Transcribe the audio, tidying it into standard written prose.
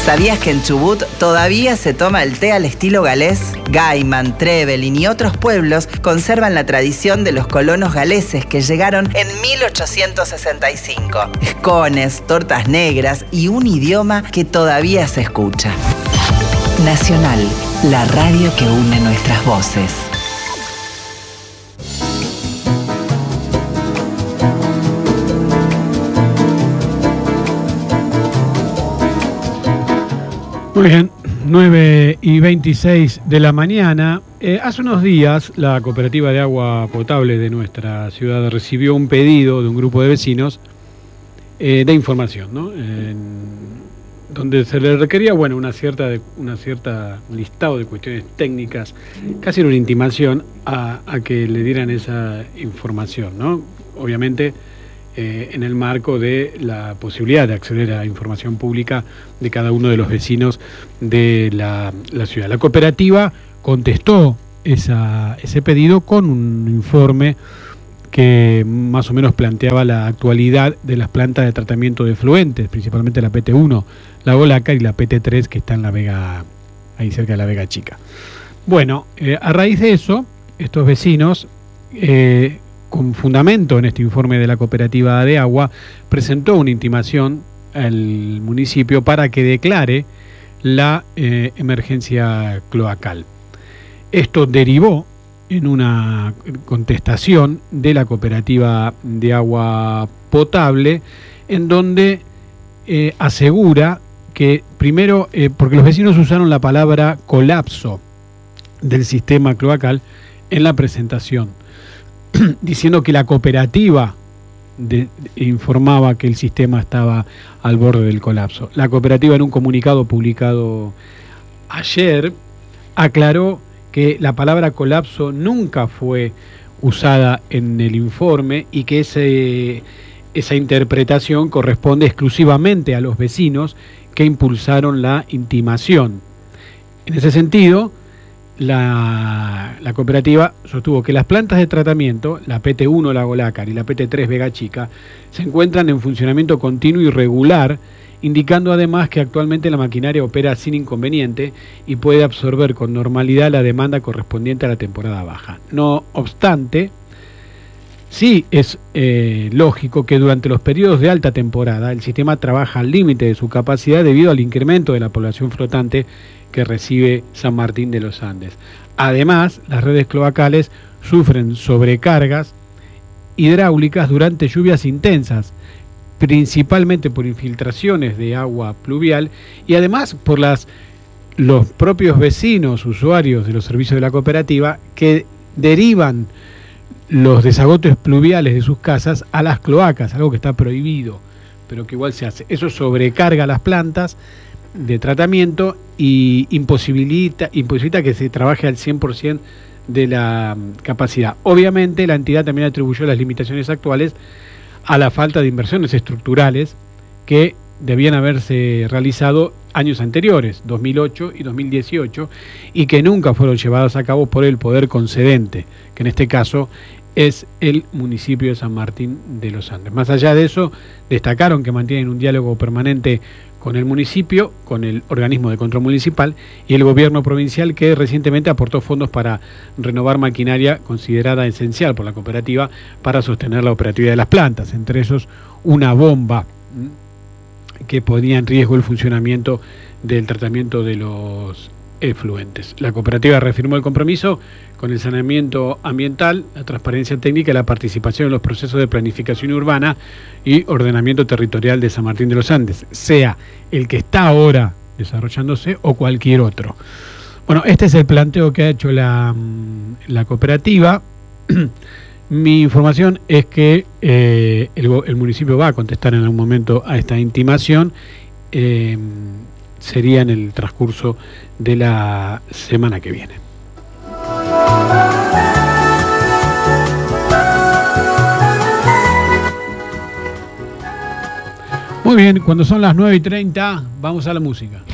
¿Sabías que en Chubut todavía se toma el té al estilo galés? Gaiman, Trevelin y otros pueblos conservan la tradición de los colonos galeses que llegaron en 1865. Escones, tortas negras y un idioma que todavía se escucha. Nacional, la radio que une nuestras voces. Muy bien, 9:26 de la mañana. Hace unos días la cooperativa de agua potable de nuestra ciudad recibió un pedido de un grupo de vecinos de información, ¿no? Donde se le requería, bueno, una cierta listado de cuestiones técnicas, casi era una intimación a que le dieran esa información, ¿no? Obviamente en el marco de la posibilidad de acceder a información pública de cada uno de los vecinos de la ciudad. La cooperativa contestó ese pedido con un informe que más o menos planteaba la actualidad de las plantas de tratamiento de efluentes, principalmente la PT1, la Golacar y la PT3, que está en la Vega, ahí cerca de la Vega Chica. Bueno, a raíz de eso, estos vecinos, con fundamento en este informe de la cooperativa de agua, presentó una intimación al municipio para que declare la emergencia cloacal. Esto derivó en una contestación de la cooperativa de agua potable, en donde asegura que primero, porque los vecinos usaron la palabra colapso del sistema cloacal en la presentación, diciendo que la cooperativa informaba que el sistema estaba al borde del colapso. La cooperativa, en un comunicado publicado ayer, aclaró que la palabra colapso nunca fue usada en el informe y que esa interpretación corresponde exclusivamente a los vecinos que impulsaron la intimación. En ese sentido, la cooperativa sostuvo que las plantas de tratamiento, la PT1 La Golacar y la PT3 Vega Chica, se encuentran en funcionamiento continuo y regular, indicando además que actualmente la maquinaria opera sin inconveniente y puede absorber con normalidad la demanda correspondiente a la temporada baja. No obstante, sí es lógico que durante los periodos de alta temporada el sistema trabaja al límite de su capacidad debido al incremento de la población flotante que recibe San Martín de los Andes. Además, las redes cloacales sufren sobrecargas hidráulicas durante lluvias intensas, principalmente por infiltraciones de agua pluvial y además por los propios vecinos, usuarios de los servicios de la cooperativa, que derivan los desagotos pluviales de sus casas a las cloacas, algo que está prohibido, pero que igual se hace. Eso sobrecarga las plantas de tratamiento y imposibilita que se trabaje al 100% de la capacidad. Obviamente la entidad también atribuyó las limitaciones actuales a la falta de inversiones estructurales que debían haberse realizado años anteriores, 2008 y 2018, y que nunca fueron llevadas a cabo por el poder concedente, que en este caso es el municipio de San Martín de los Andes. Más allá de eso, destacaron que mantienen un diálogo permanente con el municipio, con el organismo de control municipal y el gobierno provincial, que recientemente aportó fondos para renovar maquinaria considerada esencial por la cooperativa para sostener la operatividad de las plantas, entre esos una bomba que ponía en riesgo el funcionamiento del tratamiento de los efluentes. La cooperativa reafirmó el compromiso con el saneamiento ambiental, la transparencia técnica y la participación en los procesos de planificación urbana y ordenamiento territorial de San Martín de los Andes, sea el que está ahora desarrollándose o cualquier otro. Bueno, este es el planteo que ha hecho la cooperativa. Mi información es que el municipio va a contestar en algún momento a esta intimación. Sería en el transcurso de la semana que viene. Muy bien, cuando son las 9:30, vamos a la música.